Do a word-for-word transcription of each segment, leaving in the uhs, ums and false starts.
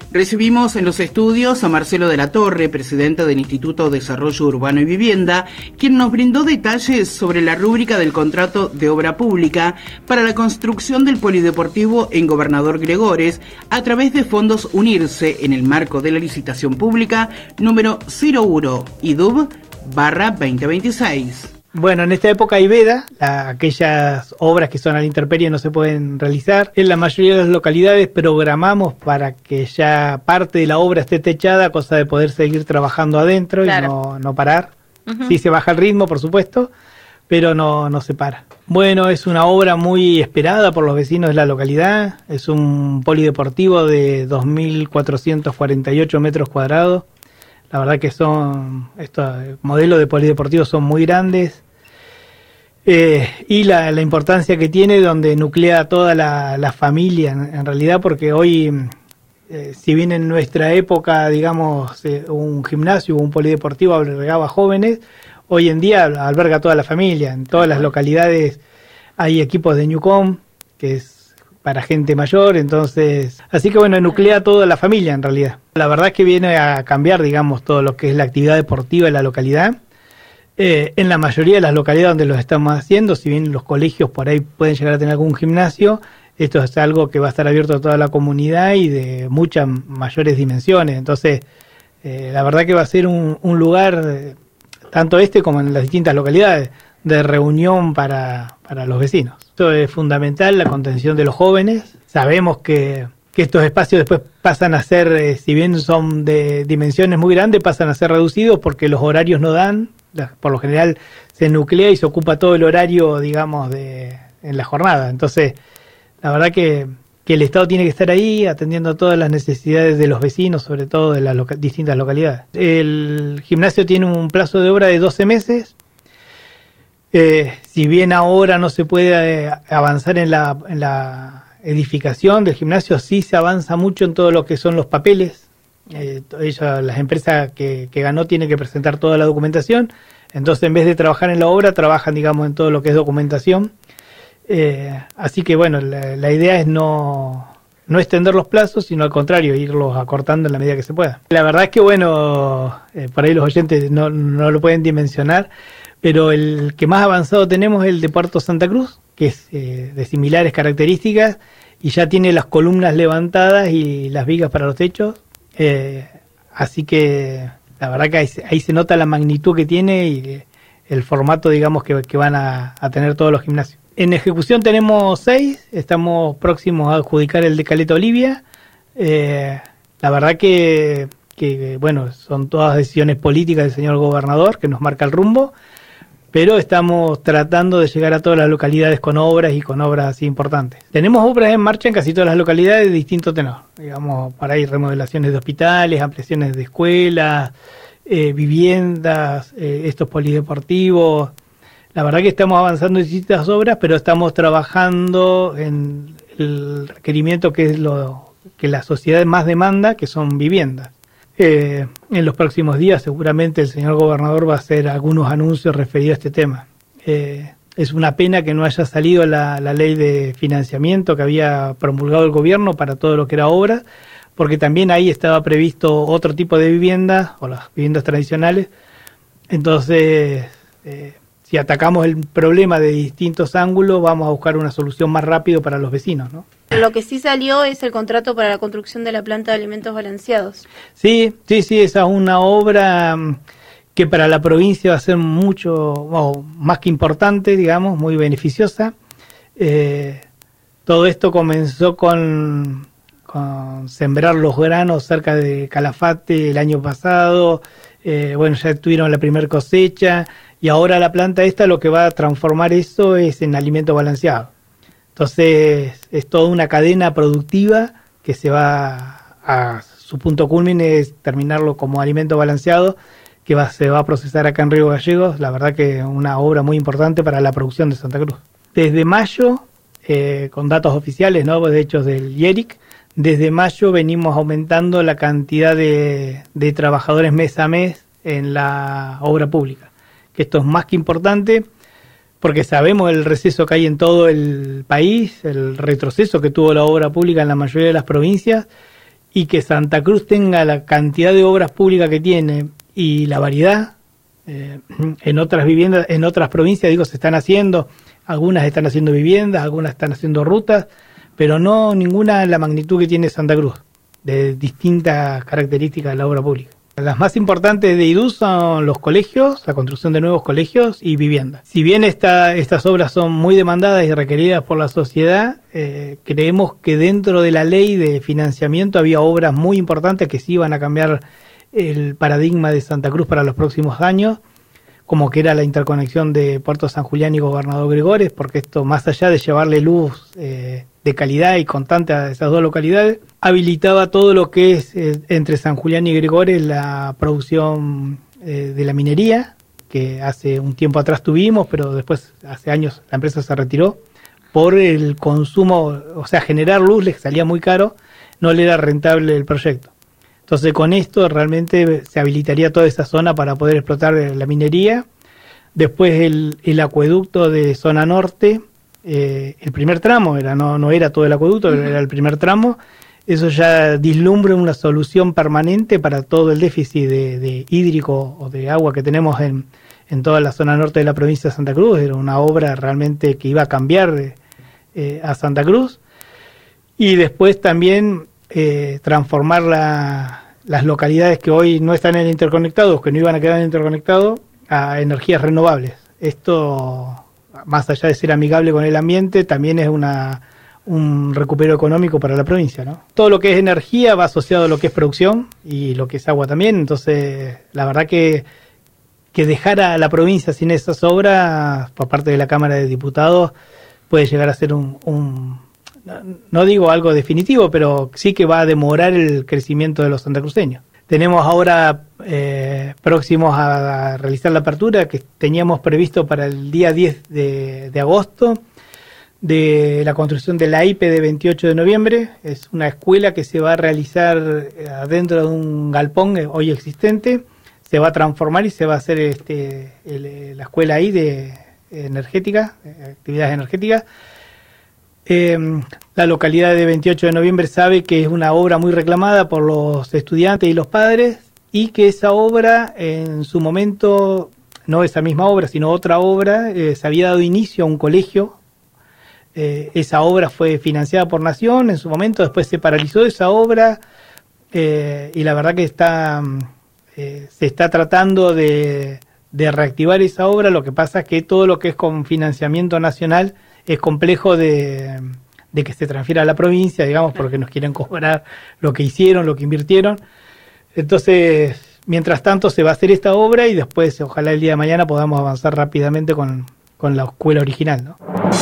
Recibimos en los estudios a Marcelo de la Torre, presidente del Instituto de Desarrollo Urbano y Vivienda, quien nos brindó detalles sobre la rúbrica del contrato de obra pública para la construcción del polideportivo en Gobernador Gregores a través de fondos Unirse en el marco de la licitación pública número cero uno I D U B barra veinte veintiséis. Bueno, en esta época hay veda, la, aquellas obras que son a la intemperie no se pueden realizar. En la mayoría de las localidades programamos para que ya parte de la obra esté techada, cosa de poder seguir trabajando adentro. Claro. Y no, no parar. Uh-huh. Sí se baja el ritmo, por supuesto, pero no, no se para. Bueno, es una obra muy esperada por los vecinos de la localidad. Es un polideportivo de dos mil cuatrocientos cuarenta y ocho metros cuadrados. La verdad que son, estos modelos de polideportivos son muy grandes. Eh, y la, la importancia que tiene, donde nuclea toda la, la familia en, en realidad, porque hoy, eh, si bien en nuestra época, digamos, eh, un gimnasio o un polideportivo albergaba jóvenes, hoy en día alberga toda la familia. En todas las localidades hay equipos de Newcom, que es para gente mayor, entonces, así que bueno, nuclea toda la familia en realidad. La verdad es que viene a cambiar, digamos, todo lo que es la actividad deportiva en la localidad. Eh, en la mayoría de las localidades donde los estamos haciendo, si bien los colegios por ahí pueden llegar a tener algún gimnasio, esto es algo que va a estar abierto a toda la comunidad y de muchas mayores dimensiones. Entonces, eh, la verdad que va a ser un, un lugar, eh, tanto este como en las distintas localidades, de reunión para, para los vecinos. Esto es fundamental, la contención de los jóvenes. Sabemos que, que estos espacios después pasan a ser, eh, si bien son de dimensiones muy grandes, pasan a ser reducidos porque los horarios no dan. Por lo general se nuclea y se ocupa todo el horario, digamos, de en la jornada. Entonces, la verdad que, que el Estado tiene que estar ahí atendiendo todas las necesidades de los vecinos, sobre todo de las loca- distintas localidades. El gimnasio tiene un plazo de obra de doce meses. Eh, si bien ahora no se puede eh, avanzar en la, en la edificación del gimnasio, sí se avanza mucho en todo lo que son los papeles. Eh, ella, las empresas que, que ganó tienen que presentar toda la documentación, entonces en vez de trabajar en la obra trabajan, digamos, en todo lo que es documentación. Eh, así que bueno, la, la idea es no, no extender los plazos, sino al contrario, irlos acortando en la medida que se pueda. La verdad es que bueno, eh, por ahí los oyentes no, no lo pueden dimensionar, pero el que más avanzado tenemos es el de Puerto Santa Cruz, que es eh, de similares características y ya tiene las columnas levantadas y las vigas para los techos. Eh, así que la verdad que ahí, ahí se nota la magnitud que tiene y el formato, digamos, que, que van a, a tener todos los gimnasios. En ejecución tenemos seis, estamos próximos a adjudicar el de Caleta Olivia. Eh, la verdad que, que, bueno, son todas decisiones políticas del señor gobernador que nos marca el rumbo, pero estamos tratando de llegar a todas las localidades con obras y con obras así importantes. Tenemos obras en marcha en casi todas las localidades de distinto tenor, digamos, para ahí remodelaciones de hospitales, ampliaciones de escuelas, eh, viviendas, eh, estos polideportivos. La verdad que estamos avanzando en distintas obras, pero estamos trabajando en el requerimiento que es lo que la sociedad más demanda, que son viviendas. Eh, en los próximos días seguramente el señor gobernador va a hacer algunos anuncios referidos a este tema. Eh, es una pena que no haya salido la, la ley de financiamiento que había promulgado el gobierno para todo lo que era obra, porque también ahí estaba previsto otro tipo de viviendas, o las viviendas tradicionales. Entonces, eh, si atacamos el problema de distintos ángulos, vamos a buscar una solución más rápido para los vecinos, ¿no? Lo que sí salió es el contrato para la construcción de la planta de alimentos balanceados. Sí, sí, sí, esa es una obra que para la provincia va a ser mucho, o más que importante, digamos, muy beneficiosa. Eh, todo esto comenzó con, con sembrar los granos cerca de Calafate el año pasado. Eh, bueno, ya tuvieron la primera cosecha y ahora la planta esta lo que va a transformar eso es en alimento balanceado. Entonces es toda una cadena productiva que se va a su punto culmine, es terminarlo como alimento balanceado, que va, se va a procesar acá en Río Gallegos. La verdad que una obra muy importante para la producción de Santa Cruz. Desde mayo, eh, con datos oficiales, ¿no?, de hecho del IERIC, desde mayo venimos aumentando la cantidad de, de trabajadores mes a mes en la obra pública, que esto es más que importante, porque sabemos el receso que hay en todo el país, el retroceso que tuvo la obra pública en la mayoría de las provincias, y que Santa Cruz tenga la cantidad de obras públicas que tiene y la variedad, eh, en otras viviendas, en otras provincias, digo, se están haciendo, algunas están haciendo viviendas, algunas están haciendo rutas, pero no ninguna la magnitud que tiene Santa Cruz, de distintas características de la obra pública. Las más importantes de I D U son los colegios, la construcción de nuevos colegios y viviendas. Si bien esta, estas obras son muy demandadas y requeridas por la sociedad, eh, creemos que dentro de la ley de financiamiento había obras muy importantes que sí iban a cambiar el paradigma de Santa Cruz para los próximos años, como que era la interconexión de Puerto San Julián y Gobernador Gregores, porque esto, más allá de llevarle luz eh, de calidad y constante a esas dos localidades, habilitaba todo lo que es eh, entre San Julián y Gregores la producción eh, de la minería, que hace un tiempo atrás tuvimos, pero después, hace años, la empresa se retiró, por el consumo, o sea, generar luz les salía muy caro, no le era rentable el proyecto. Entonces con esto realmente se habilitaría toda esa zona para poder explotar la minería. Después el, el acueducto de zona norte, eh, el primer tramo, era no, no era todo el acueducto, uh-huh. Era el primer tramo. Eso ya vislumbra una solución permanente para todo el déficit de, de hídrico o de agua que tenemos en, en toda la zona norte de la provincia de Santa Cruz. Era una obra realmente que iba a cambiar eh, a Santa Cruz. Y después también Eh, transformar la, las localidades que hoy no están en interconectados, que no iban a quedar en interconectados, a energías renovables. Esto, más allá de ser amigable con el ambiente, también es una, un recupero económico para la provincia, ¿no? Todo lo que es energía va asociado a lo que es producción y lo que es agua también. Entonces, la verdad que, que dejar a la provincia sin esas obras por parte de la Cámara de Diputados puede llegar a ser un... un no digo algo definitivo, pero sí que va a demorar el crecimiento de los santacruceños. Tenemos ahora eh, próximos a, a realizar la apertura que teníamos previsto para el día diez de, de agosto de la construcción de la I P E de veintiocho de noviembre. Es una escuela que se va a realizar adentro de un galpón hoy existente. Se va a transformar y se va a hacer este, el, la escuela ahí de energética, actividades energéticas. Eh, la localidad de veintiocho de noviembre sabe que es una obra muy reclamada por los estudiantes y los padres y que esa obra en su momento, no esa misma obra, sino otra obra, eh, se había dado inicio a un colegio. Eh, esa obra fue financiada por Nación en su momento, después se paralizó esa obra eh, y la verdad que está eh, se está tratando de, de reactivar esa obra. Lo que pasa es que todo lo que es con financiamiento nacional es complejo de, de que se transfiera a la provincia, digamos, porque nos quieren cobrar lo que hicieron, lo que invirtieron. Entonces, mientras tanto se va a hacer esta obra y después, ojalá el día de mañana podamos avanzar rápidamente con, con la escuela original, ¿no?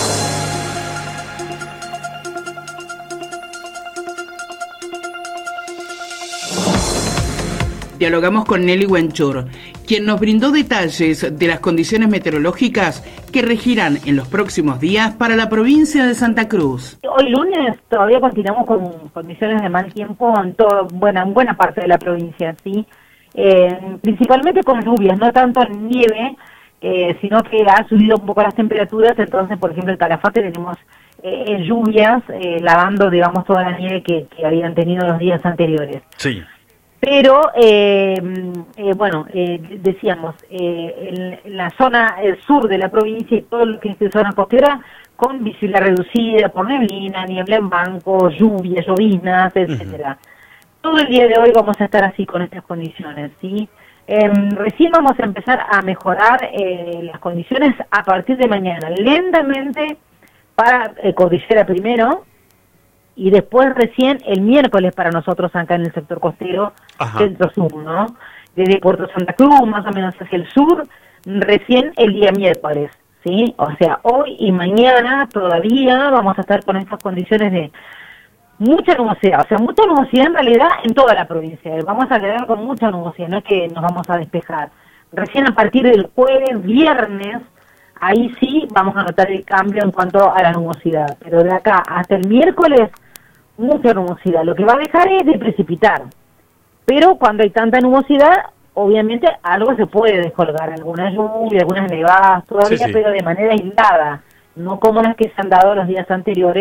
Dialogamos con Nelly Wenchur, quien nos brindó detalles de las condiciones meteorológicas que regirán en los próximos días para la provincia de Santa Cruz. Hoy lunes todavía continuamos con condiciones de mal tiempo en, todo, buena, en buena parte de la provincia, ¿sí? Eh, principalmente con lluvias, no tanto en nieve, eh, sino que ha subido un poco las temperaturas. Entonces, por ejemplo, en Calafate tenemos eh, lluvias eh, lavando, digamos, toda la nieve que, que habían tenido los días anteriores. Sí. Pero, eh, eh, bueno, eh, decíamos, eh, en la zona el sur de la provincia y todo lo que es de zona costera, con visibilidad reducida por neblina, niebla en banco, lluvias, lloviznas, etcétera. Uh-huh. Todo el día de hoy vamos a estar así con estas condiciones, ¿sí? Eh, recién vamos a empezar a mejorar eh, las condiciones a partir de mañana, lentamente para eh, Cordillera primero, y después recién el miércoles para nosotros acá en el sector costero, centro-sur, ¿no? Desde Puerto Santa Cruz, más o menos hacia el sur, recién el día miércoles, ¿sí? O sea, hoy y mañana todavía vamos a estar con estas condiciones de mucha nubosidad, o sea, mucha nubosidad en realidad en toda la provincia. Vamos a quedar con mucha nubosidad, no es que nos vamos a despejar. Recién a partir del jueves, viernes, ahí sí vamos a notar el cambio en cuanto a la nubosidad, pero de acá hasta el miércoles, mucha nubosidad. Lo que va a dejar es de precipitar, pero cuando hay tanta nubosidad, obviamente algo se puede descolgar, alguna lluvia, algunas nevadas todavía, sí, sí. Pero de manera aislada, no como las que se han dado los días anteriores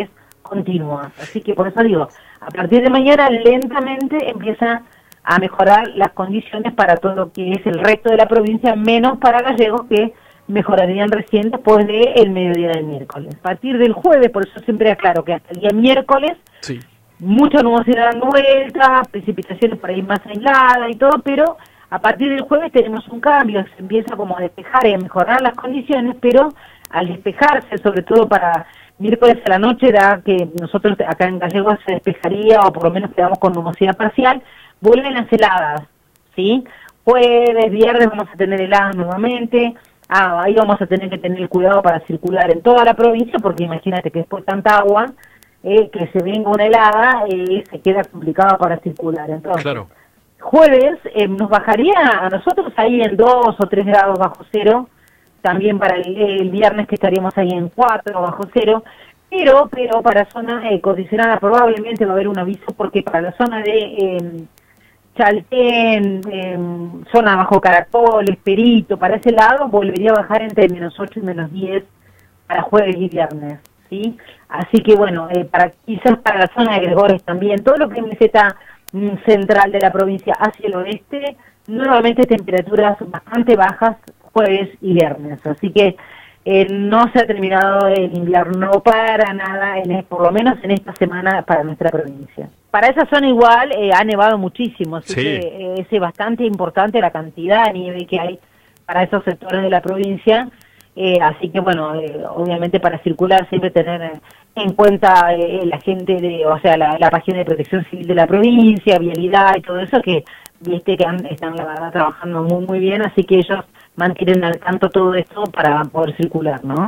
continuas. Así que por eso digo, a partir de mañana lentamente empieza a mejorar las condiciones para todo lo que es el resto de la provincia, menos para Gallegos, que mejorarían recién después del mediodía del miércoles. A partir del jueves, por eso siempre aclaro que hasta el día miércoles, sí, mucha nubosidad dando vuelta, precipitaciones por ahí más aisladas y todo, pero a partir del jueves tenemos un cambio, se empieza como a despejar y a mejorar las condiciones, pero al despejarse, sobre todo para miércoles a la noche, da que nosotros acá en Gallegos se despejaría, o por lo menos quedamos con nubosidad parcial, vuelven las heladas, ¿sí? Jueves, viernes vamos a tener heladas nuevamente. Ah, ahí vamos a tener que tener cuidado para circular en toda la provincia, porque imagínate que después tanta agua, eh, que se venga una helada, eh, se queda complicado para circular. Entonces, claro. Jueves eh, nos bajaría a nosotros ahí en dos o tres grados bajo cero, también para el, el viernes que estaríamos ahí en cuatro bajo cero, pero pero para zona eh, condicionada probablemente va a haber un aviso, porque para la zona de eh, Chaltén, eh, zona bajo Caracoles, Perito, para ese lado volvería a bajar entre menos ocho y menos diez para jueves y viernes, ¿sí? Así que bueno, eh, para quizás para la zona de Gregores también, todo lo que es meseta mm, central de la provincia hacia el oeste, nuevamente temperaturas bastante bajas jueves y viernes, así que eh, no se ha terminado el invierno para nada, en, por lo menos en esta semana para nuestra provincia. Para esa zona igual eh, ha nevado muchísimo, así sí, que eh, es bastante importante la cantidad de nieve que hay para esos sectores de la provincia, eh, así que bueno, eh, obviamente para circular siempre tener en cuenta eh, la gente, de, o sea, la, la página de protección civil de la provincia, vialidad y todo eso, que viste que han, están la verdad trabajando muy muy bien, así que ellos mantienen al tanto todo esto para poder circular, ¿no?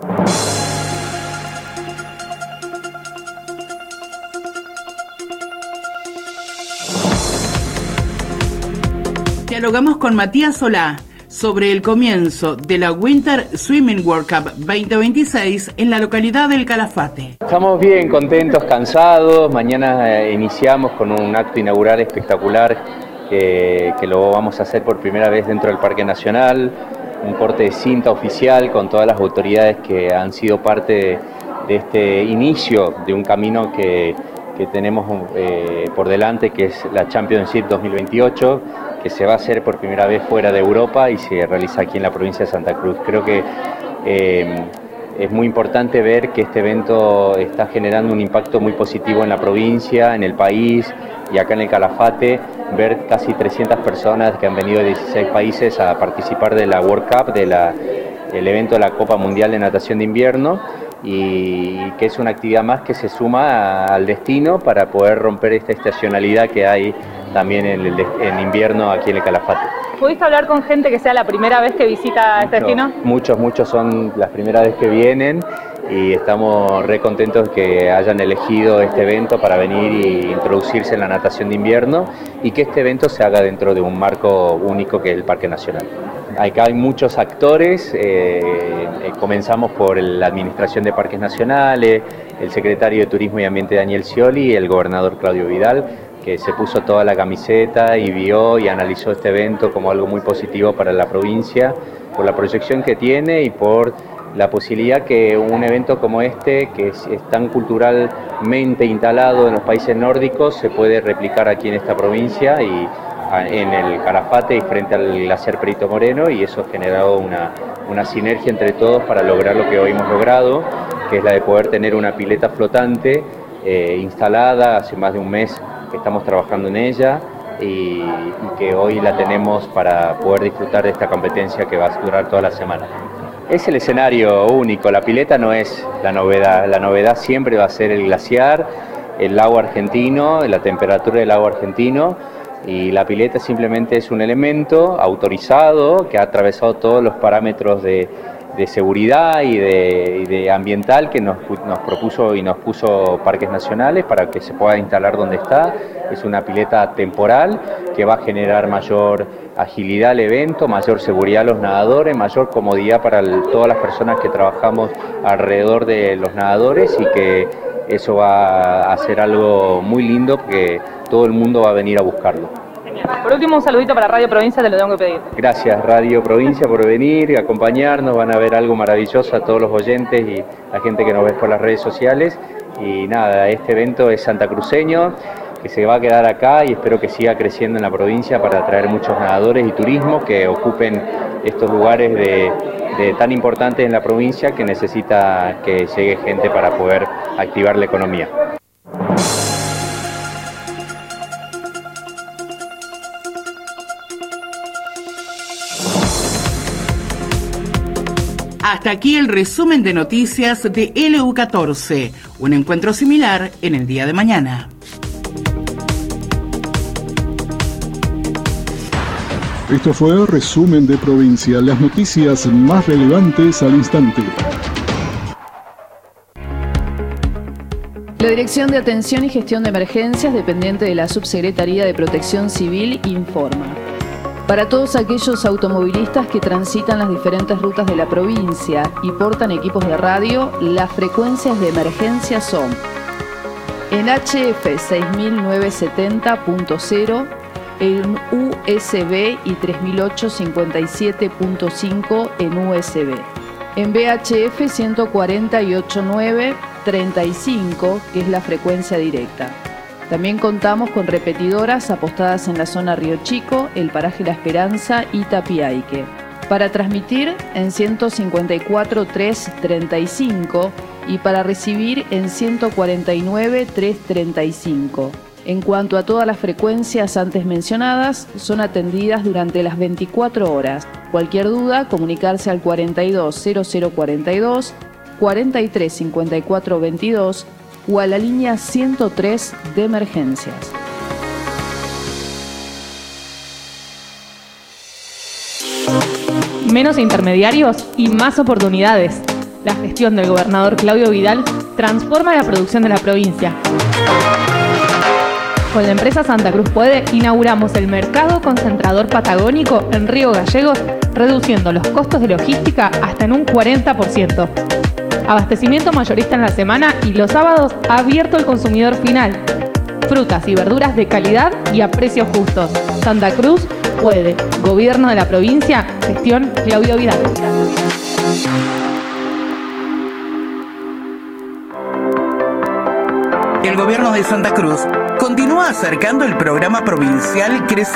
Dialogamos con Matías Solá sobre el comienzo de la Winter Swimming World Cup veinte veintiséis en la localidad del Calafate. Estamos bien, contentos, cansados. Mañana eh, iniciamos con un acto inaugural espectacular que, que lo vamos a hacer por primera vez dentro del Parque Nacional. Un corte de cinta oficial con todas las autoridades que han sido parte de, de este inicio de un camino que, que tenemos eh, por delante, que es la Championship dos mil veintiocho, que se va a hacer por primera vez fuera de Europa y se realiza aquí en la provincia de Santa Cruz. Creo que eh, es muy importante ver que este evento está generando un impacto muy positivo en la provincia, en el país y acá en el Calafate, ver casi trescientas personas que han venido de dieciséis países a participar de la World Cup, de la, el evento de la Copa Mundial de Natación de Invierno, y que es una actividad más que se suma al destino para poder romper esta estacionalidad que hay también en, el, en invierno aquí en el Calafate. ¿Pudiste hablar con gente que sea la primera vez que visita Mucho, este destino? Muchos, muchos son las primeras vez que vienen y estamos re contentos que hayan elegido este evento para venir e introducirse en la natación de invierno y que este evento se haga dentro de un marco único que es el Parque Nacional. Acá hay muchos actores, eh, eh, comenzamos por la Administración de Parques Nacionales, el Secretario de Turismo y Ambiente Daniel Scioli y el Gobernador Claudio Vidal, que se puso toda la camiseta y vio y analizó este evento como algo muy positivo para la provincia, por la proyección que tiene y por la posibilidad que un evento como este, que es, es tan culturalmente instalado en los países nórdicos, se puede replicar aquí en esta provincia y en el Calafate y frente al glaciar Perito Moreno, y eso ha generado una, una sinergia entre todos para lograr lo que hoy hemos logrado, que es la de poder tener una pileta flotante eh, instalada hace más de un mes que estamos trabajando en ella y, y que hoy la tenemos para poder disfrutar de esta competencia que va a durar toda la semana. Es el escenario único, la pileta no es la novedad, la novedad siempre va a ser el glaciar, el lago argentino, la temperatura del lago argentino, y la pileta simplemente es un elemento autorizado que ha atravesado todos los parámetros de, de seguridad y de, y de ambiental que nos, nos propuso y nos puso Parques Nacionales para que se pueda instalar donde está. Es una pileta temporal que va a generar mayor agilidad al evento, mayor seguridad a los nadadores, mayor comodidad para el, todas las personas que trabajamos alrededor de los nadadores, y que eso va a ser algo muy lindo porque todo el mundo va a venir a buscarlo. Por último, un saludito para Radio Provincia, te lo tengo que pedir. Gracias Radio Provincia por venir y acompañarnos, van a ver algo maravilloso a todos los oyentes y a gente que nos ve por las redes sociales, Y nada, este evento es santacruceño, que se va a quedar acá y espero que siga creciendo en la provincia para atraer muchos nadadores y turismo que ocupen estos lugares de, de tan importantes en la provincia que necesita que llegue gente para poder activar la economía. Hasta aquí el resumen de noticias de L U catorce, un encuentro similar en el día de mañana. Esto fue el resumen de provincia, las noticias más relevantes al instante. La Dirección de Atención y Gestión de Emergencias, dependiente de la Subsecretaría de Protección Civil, informa. Para todos aquellos automovilistas que transitan las diferentes rutas de la provincia y portan equipos de radio, las frecuencias de emergencia son en H F seis mil novecientos setenta punto cero, en U S B y tres mil ochocientos cincuenta y siete punto cinco en U S B. En V H F ciento cuarenta y ocho punto nueve punto treinta y cinco, que es la frecuencia directa. También contamos con repetidoras apostadas en la zona Río Chico, el paraje La Esperanza y Tapiaique. Para transmitir en ciento cincuenta y cuatro punto tres punto treinta y cinco y para recibir en ciento cuarenta y nueve punto tres punto treinta y cinco. En cuanto a todas las frecuencias antes mencionadas, son atendidas durante las veinticuatro horas. Cualquier duda, comunicarse al cuarenta y dos cero cero cuarenta y dos, cuarenta y tres cincuenta y cuatro veintidós o a la línea ciento tres de emergencias. Menos intermediarios y más oportunidades. La gestión del gobernador Claudio Vidal transforma la producción de la provincia. Con la empresa Santa Cruz Puede inauguramos el mercado concentrador patagónico en Río Gallegos, reduciendo los costos de logística hasta en un cuarenta por ciento. Abastecimiento mayorista en la semana y los sábados abierto al consumidor final. Frutas y verduras de calidad y a precios justos. Santa Cruz Puede. Gobierno de la provincia. Gestión Claudio Vidal. El gobierno de Santa Cruz continúa acercando el programa provincial Crece